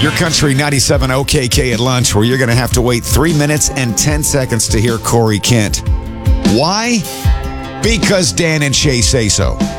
Your Country 97 OKK at lunch, where you're going to have to wait 3 minutes and 10 seconds to hear Corey Kent. Why? Because Dan and Shay say so.